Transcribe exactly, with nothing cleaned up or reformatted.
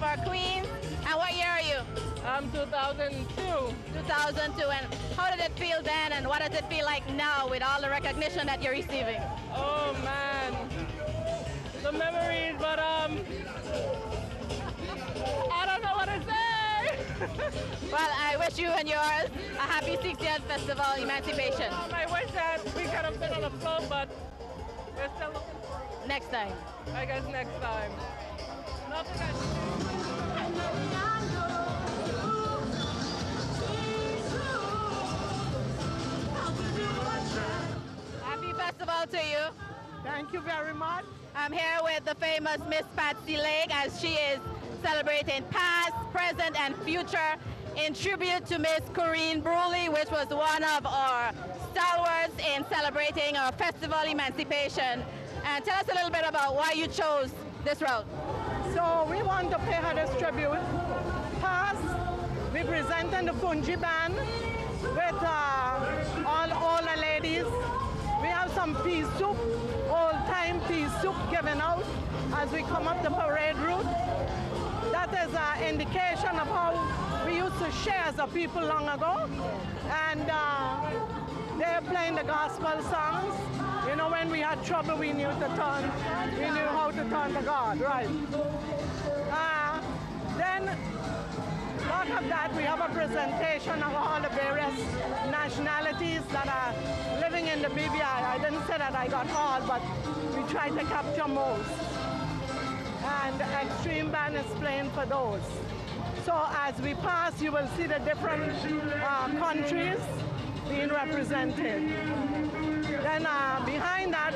for Queens. And what year are you? I'm two thousand two. two thousand two. And how did it feel then, and what does it feel like now with all the recognition that you're receiving? Oh man, the memories, but um, I don't know what to say. Well, I wish you and yours a happy sixtieth Festival Emancipation. Um, I wish that we could have been on a float, but we're still looking for it. Next time. I guess next time. Nothing has changed. Happy festival to you. Thank you very much. I'm here with the famous Miss Patsy Lake as she is celebrating past, present, and future in tribute to Miss Corinne Bruley, which was one of our stalwarts in celebrating our festival emancipation. And tell us a little bit about why you chose this route. So we want to pay her this tribute. Past, we presenting the Fungi Band with uh, all older ladies. We have some pea soup, old-time pea soup given out as we come up the parade route. That is an indication of how we used to share as a people long ago. And uh, they're playing the gospel songs. You know, when we had trouble, we knew to turn, we knew how to turn to God, right? Uh, then, part of that, we have a presentation of all the various nationalities that are living in the B V I. I didn't say that I got all, but we tried to capture most. And Extreme Band is playing for those. So as we pass, you will see the different uh, countries being represented. Then uh, behind that,